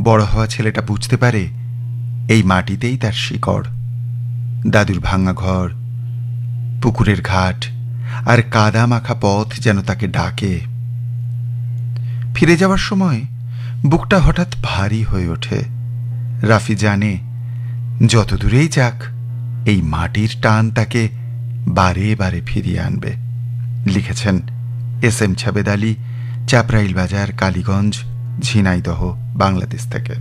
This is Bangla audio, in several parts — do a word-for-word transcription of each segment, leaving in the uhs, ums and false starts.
বড় হওয়া ছেলেটা বুঝতে পারে এই মাটিতেই তার শিকড়। দাদুর ভাঙা ঘর, পুকুরের ঘাট আর কাদা মাখা পথ যেন তাকে ডাকে। ফিরে যাওয়ার সময় বুকটা হঠাৎ ভারী হয়ে ওঠে। রাফি জানে যত দূরেই যাক এই মাটির টান তাকে বারে বারে ফিরিয়ে আনবে। লিখেছেন এস এম ছাবেদ আলী, চাপরাইল বাজার, কালীগঞ্জ, ঝিনাইদহ, বাংলাদেশ থেকে।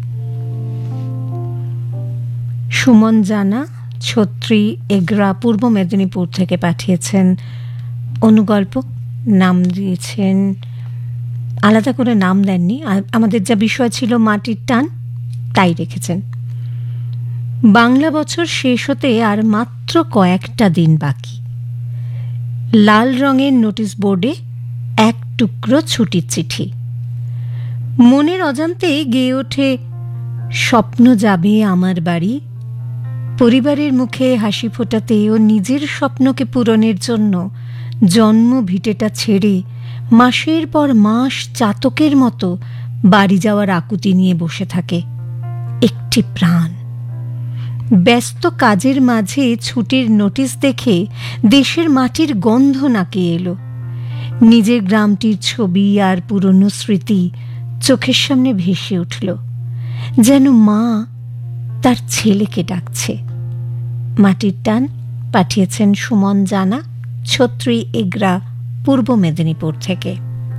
সুমন জানা ছত্রী এগরা, পূর্ব মেদিনীপুর থেকে পাঠিয়েছেন অনুগল্প। নাম দিয়েছেন, আলাদা করে নাম দেননি, আমাদের যা বিষয় ছিল মাটির টান তাই রেখেছেন। বাংলা বছর শেষ হতে আর মাত্র কয়েকটা দিন বাকি। লাল রঙের নোটিশ বোর্ডে এক টুকরো ছুটির চিঠি। মনের অজান্তেই গেয়ে ওঠে, স্বপ্ন যাবে আমার বাড়ি। পরিবারের মুখে হাসি ফোটাতে ও নিজের স্বপ্নকে পূরণের জন্য জন্ম ভিটেটা ছেড়ে মাসের পর মাস চাতকের মতো বাড়ি যাওয়ার আকুতি নিয়ে বসে থাকে একটি প্রাণ। ব্যস্ত কাজের মাঝে ছুটির নোটিশ দেখে দেশের মাটির গন্ধ নাকে এলো। নিজের গ্রামটির ছবি আর পুরনো স্মৃতি চোখের সামনে ভেসে উঠল, যেন মা তার ছেলেকে ডাকছে। মাটির টান পাঠিয়েছেন সুমন জানা, ছত্রী এগরা, পূর্ব মেদিনীপুর থেকে।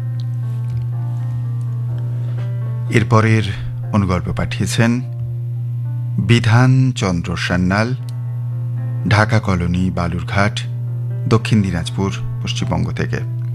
এরপরের অনুগল্প পাঠিয়েছেন বিধান চন্দ্র সান্যাল, ঢাকা কলোনি, বালুরঘাট, দক্ষিণ দিনাজপুর, পশ্চিমবঙ্গ থেকে।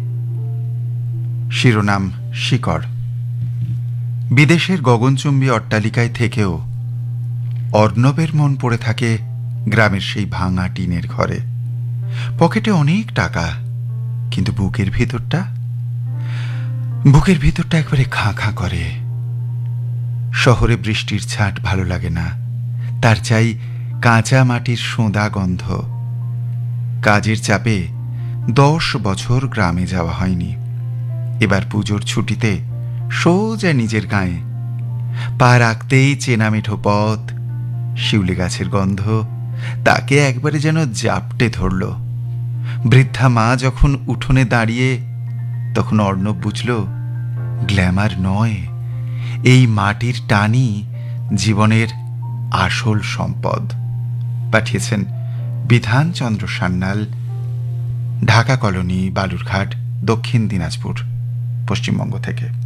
শিরোনাম শিকড়। বিদেশের গগনচুম্বী অট্টালিকায় থেকেও অর্ণবের মন পড়ে থাকে গ্রামের সেই ভাঙা টিনের ঘরে। পকেটে অনেক টাকা, কিন্তু বুকের ভিতরটা বুকের ভিতরটা একবারে খাঁ খাঁ করে। শহরে বৃষ্টির ছাট ভালো লাগে না, তার চাই কাঁচা মাটির সোঁদা গন্ধ। কাজের চাপে দশ বছর গ্রামে যাওয়া হয়নি। এবার পুজোর ছুটিতে সোজা নিজের গায়ে পা রাখতেই চেনা মিঠো পথ, শিউলি গাছের গন্ধ তাকে একবারে যেন জাপটে ধরল। বৃদ্ধা মা যখন উঠোনে দাঁড়িয়ে, তখন অর্ণব বুঝল গ্ল্যামার নয়, এই মাটির টানই জীবনের আসল সম্পদ। পাঠিয়েছেন বিধান চন্দ্র সান্যাল, ঢাকা কলোনি, বালুরঘাট, দক্ষিণ দিনাজপুর, পশ্চিমবঙ্গ থেকে।